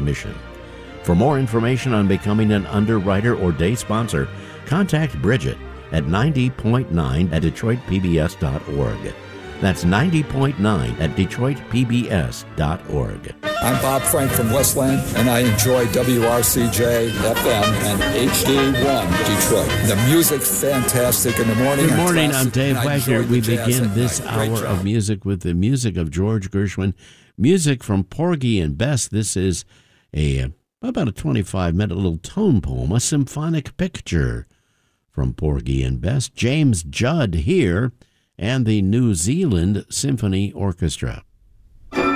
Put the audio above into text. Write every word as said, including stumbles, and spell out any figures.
mission. For more information on becoming an underwriter or day sponsor, contact Bridget at ninety point nine at detroit p b s dot org. That's ninety point nine at detroit p b s dot org. I'm Bob Frank from Westland, and I enjoy W R C J F M and H D one Detroit. The music's fantastic in the morning. Good morning, classic, I'm Dave Wagner. We begin this hour job. of music with the music of George Gershwin, music from Porgy and Bess. This is a about a twenty-five minute little tone poem, a symphonic picture from Porgy and Bess. James Judd here and the New Zealand Symphony Orchestra.